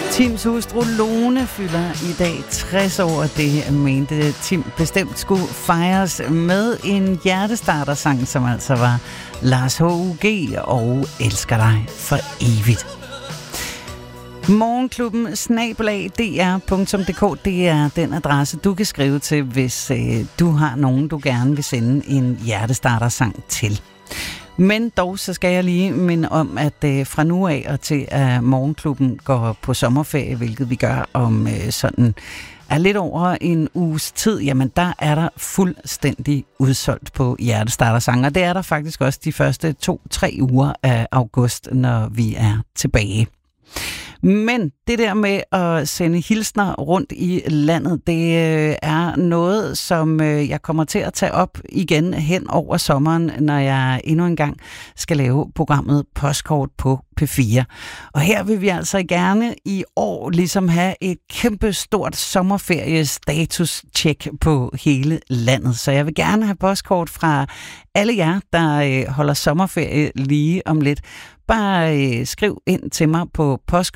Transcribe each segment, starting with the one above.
Tims hustru Lone fylder i dag 60 år. Det mente Tim bestemt skulle fejres med en hjertestartersang, som altså var Lars H.U.G. og Elsker dig for evigt. Morgenklubben @dr.dk, det er den adresse, du kan skrive til, hvis du har nogen, du gerne vil sende en hjertestartersang til. Men dog så skal jeg lige minde om, at fra nu af og til, at Morgenklubben går på sommerferie, hvilket vi gør om sådan er lidt over en uges tid, jamen der er der fuldstændig udsolgt på hjertestartersange. Og det er der faktisk også de første 2-3 uger af august, når vi er tilbage. Men det der med at sende hilsner rundt i landet, det er noget, som jeg kommer til at tage op igen hen over sommeren, når jeg endnu en gang skal lave programmet Postkort på P4. Og her vil vi altså gerne i år ligesom have et kæmpe stort sommerferie-status-check på hele landet. Så jeg vil gerne have postkort fra alle jer, der holder sommerferie lige om lidt. Bare skriv ind til mig på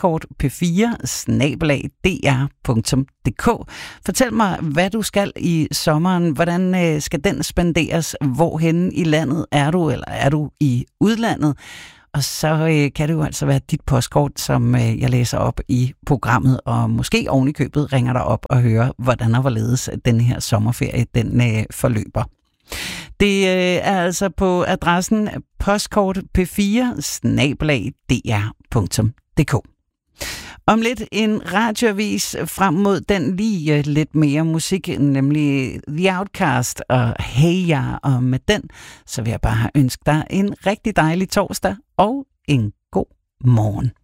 postkort.p4@dr.dk. Fortæl mig, hvad du skal i sommeren. Hvordan skal den spenderes? Hvorhenne i landet er du, eller er du i udlandet? Og så kan det jo altså være dit postkort, som jeg læser op i programmet, og måske oven i købet ringer dig op og hører, hvordan og hvorledes den her sommerferie den forløber. Det er altså på adressen postkortp4@dr.dk. Om lidt en radioavis frem mod den lige lidt mere musik, nemlig The Outcast og Hey Ya. Og med den, så vil jeg bare ønske dig en rigtig dejlig torsdag og en god morgen.